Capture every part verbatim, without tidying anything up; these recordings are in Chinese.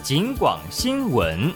警广新闻。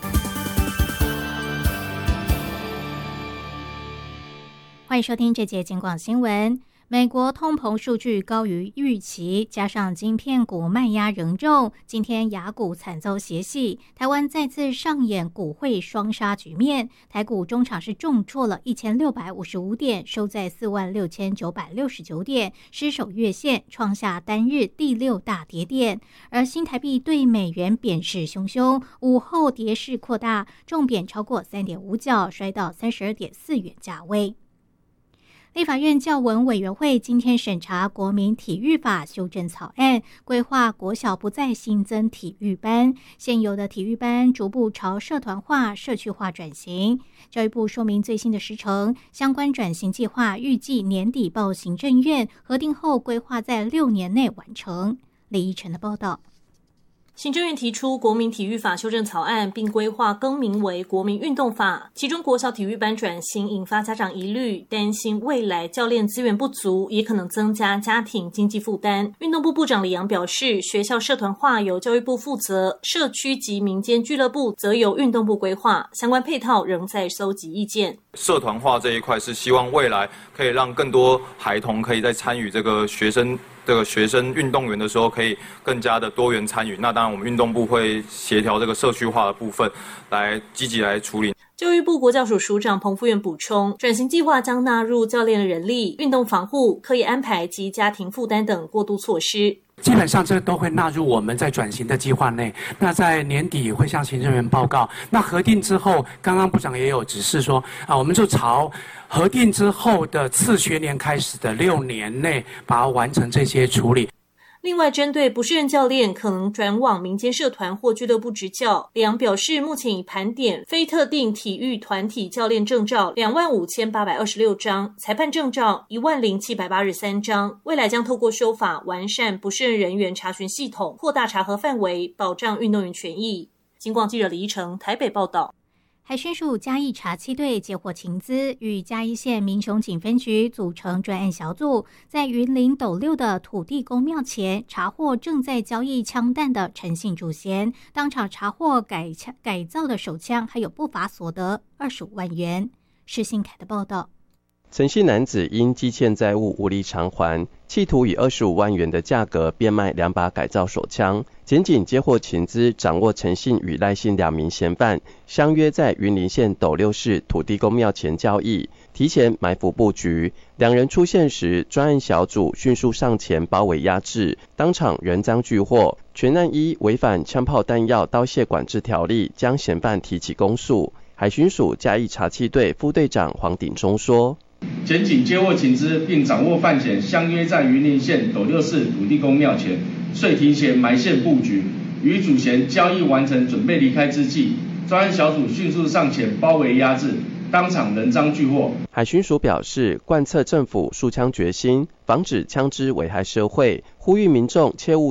欢迎收听这节警广新闻。美国通膨数据高于预期，加上晶片股卖压仍重，今天亚股惨遭血洗，台湾再次上演股汇双杀局面。台股中场是重挫了一千六百五十五点，收在四万六千九百六十九点，失守月线，创下单日第六大跌点。而新台币对美元贬势汹汹，午后跌势扩大，重贬超过 三点五角，摔到 三十二点四元价位。立法院教文委员会今天审查国民体育法修正草案，规划国小不再新增体育班，现有的体育班逐步朝社团化、社区化转型。教育部说明最新的时程，相关转型计划预计年底报行政院核定后，规划在六年内完成。李依晨的报道。 行政院提出国民体育法修正草案，并规划更名为国民运动法，其中国小体育班转型引发家长疑虑，担心未来教练资源不足，也可能增加家庭经济负担。运动部部长李扬表示，学校社团化由教育部负责，社区及民间俱乐部则由运动部规划，相关配套仍在搜集意见。 社团化这一块是希望未来可以让更多孩童可以在参与这个学生这个学生运动员的时候，可以更加的多元参与。那当然，我们运动部会协调这个社区化的部分，来积极来处理。 教育部国教署署长彭富源补充，转型计划将纳入教练人力、运动防护、课业安排及家庭负担等过渡措施。 基本上这都会纳入我们在转型的计划内。那在年底会向行政院报告。那核定之后，刚刚部长也有指示说，啊，我们就朝核定之后的次学年开始的六年内，把它完成这些处理。 另外，针对不适任教练可能转往民间社团或俱乐部执教，李扬表示，目前已盘点非特定体育团体教练证照两万五千八百二十六张，裁判证照一万零七百八十三张。未来将透过修法完善不适任人员查询系统，扩大查核范围，保障运动员权益。警广记者李依晨台北报道。 海巡署嘉义查缉队接获情资，与嘉义县民雄警分局组成专案小组，在云林斗六的土地公庙前查获正在交易枪弹的陈姓主嫌，当场查获改枪改造的手枪，还有不法所得二十五万元。施信凯的报道。 陈姓男子因积欠债务无力偿还，企图以二十五万元的价格变卖两把改造手枪。检警接获情资，掌握陈姓与赖姓两名嫌犯相约在云林县斗六市土地公庙前交易，提前埋伏布局。两人出现时，专案小组迅速上前包围压制，当场人赃俱获。全案依违反枪炮弹药刀械管制条例，将嫌犯提起公诉。海巡署嘉义查缉队副队长黄鼎忠说。 检警接获情资，并掌握犯嫌，相约在云林县斗六市土地公庙前遂提前埋线布局，与主嫌交易完成，准备离开之际，专案小组迅速上前包围压制，当场人赃俱获。 海巡署表示，贯彻政府肃枪决心，防止枪支危害社会，呼吁民众切勿